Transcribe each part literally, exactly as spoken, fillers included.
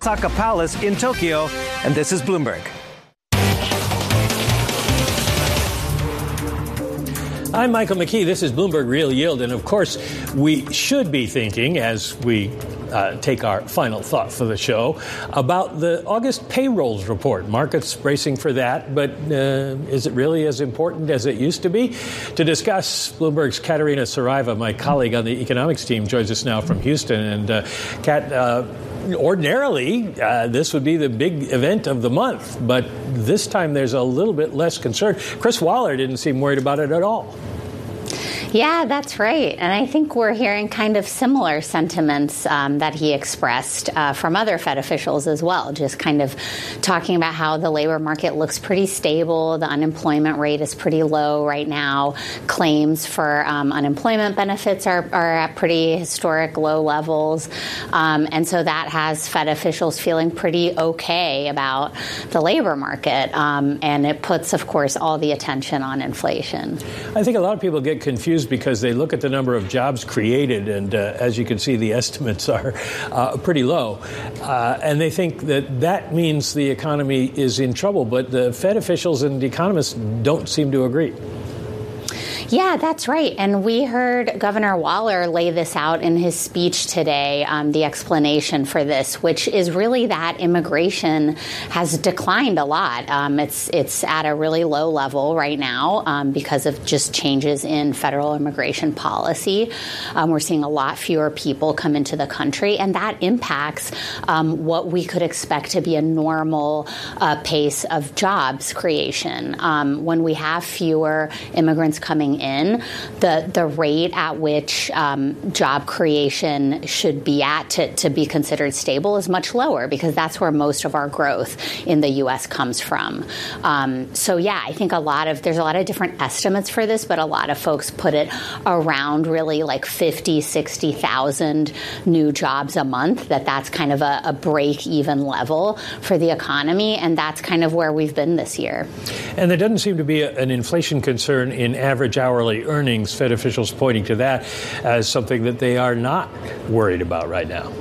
Osaka Palace in Tokyo, and this is Bloomberg. I'm Michael McKee. This is Bloomberg Real Yield. And of course, we should be thinking, as we uh, take our final thought for the show, about the August payrolls report. Markets bracing for that. But uh, is it really as important as it used to be? To discuss, Bloomberg's Katerina Saraiva, my colleague on the economics team, joins us now from Houston. And uh, Kat, uh, ordinarily, uh, this would be the big event of the month, but this time there's a little bit less concern. Chris Waller didn't seem worried about it at all. Yeah, that's right. And I think we're hearing kind of similar sentiments um, that he expressed uh, from other Fed officials as well, just kind of talking about how the labor market looks pretty stable. The unemployment rate is pretty low right now. Claims for um, unemployment benefits are, are at pretty historic low levels. Um, and so that has Fed officials feeling pretty okay about the labor market. Um, and it puts, of course, all the attention on inflation. I think a lot of people get confused because they look at the number of jobs created, and uh, as you can see, the estimates are uh, pretty low. Uh, and they think that that means the economy is in trouble. But the Fed officials and the economists don't seem to agree. Yeah, that's right. And we heard Governor Waller lay this out in his speech today, um, the explanation for this, which is really that immigration has declined a lot. Um, it's it's at a really low level right now um, because of just changes in federal immigration policy. Um, we're seeing a lot fewer people come into the country, and that impacts um, what we could expect to be a normal uh, pace of jobs creation. Um, when we have fewer immigrants coming in, the the rate at which um, job creation should be at to, to be considered stable is much lower, because that's where most of our growth in the U S comes from. Um, so, yeah, I think a lot of there's a lot of different estimates for this, but a lot of folks put it around really like fifty, sixty thousand new jobs a month, that that's kind of a, a break-even level for the economy. And that's kind of where we've been this year. And there doesn't seem to be a, an inflation concern in average hourly earnings, Fed officials pointing to that as something that they are not worried about right now.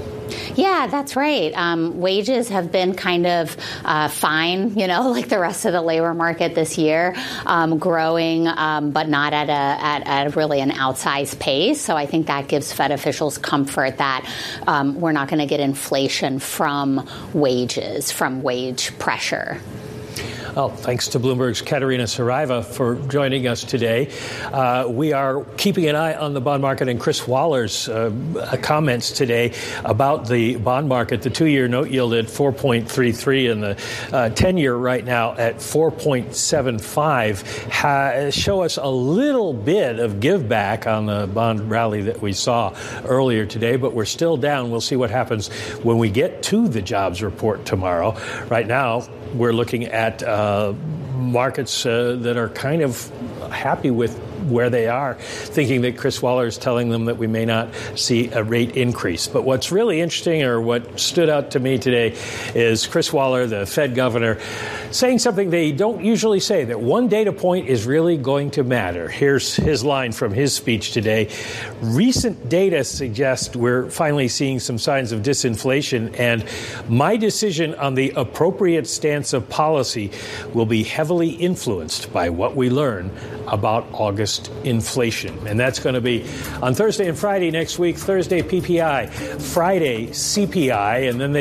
Yeah, that's right. Um, wages have been kind of uh, fine, you know, like the rest of the labor market this year, um, growing, um, but not at a at, at really an outsized pace. So I think that gives Fed officials comfort that um, we're not going to get inflation from wages, from wage pressure. Well, thanks to Bloomberg's Katerina Saraiva for joining us today. Uh, we are keeping an eye on the bond market, and Chris Waller's uh, comments today about the bond market. The two-year note yield at four point three three and the uh, ten-year right now at four point seven five ha- show us a little bit of give back on the bond rally that we saw earlier today, but we're still down. We'll see what happens when we get to the jobs report tomorrow. Right now, we're looking at uh, markets uh, that are kind of happy with where they are, thinking that Chris Waller is telling them that we may not see a rate increase. But what's really interesting, or what stood out to me today, is Chris Waller, the Fed governor, saying something they don't usually say, that one data point is really going to matter. Here's his line from his speech today. Recent data suggest we're finally seeing some signs of disinflation, and my decision on the appropriate stance of policy will be heavily influenced by what we learn about August inflation. And that's going to be on Thursday and Friday next week. Thursday, P P I, Friday, C P I, and then they